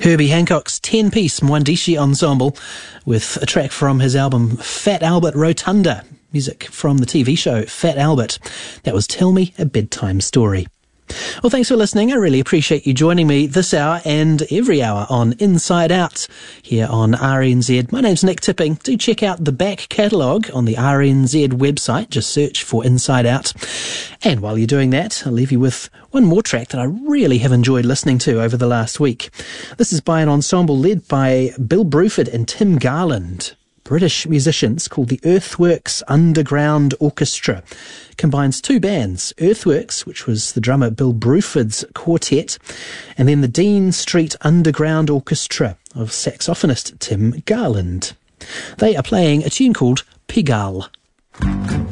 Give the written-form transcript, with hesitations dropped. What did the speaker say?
Herbie Hancock's 10-piece Mwandishi Ensemble with a track from his album Fat Albert Rotunda, music from the TV show Fat Albert. That was Tell Me a Bedtime Story. Well, thanks for listening. I really appreciate you joining me this hour and every hour on Inside Out here on RNZ. My name's Nick Tipping. Do check out the back catalogue on the RNZ website. Just search for Inside Out. And while you're doing that, I'll leave you with one more track that I really have enjoyed listening to over the last week. This is by an ensemble led by Bill Bruford and Tim Garland. British musicians called the Earthworks Underground Orchestra. Combines two bands, Earthworks, which was the drummer Bill Bruford's quartet, and then the Dean Street Underground Orchestra of saxophonist Tim Garland. They are playing a tune called Pigalle.